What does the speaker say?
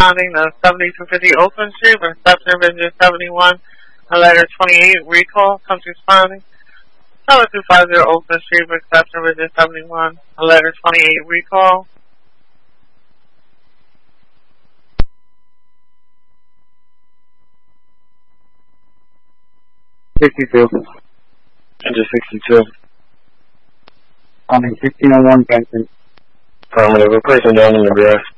responding to 7250 Oakland Street, reception visit 71, a letter 28, recall, comes responding. 7250 Oakland Street, reception visit 71, a letter 28, recall. Engine 62. On 1601 Benson. Affirmative. We're placing down in the grass.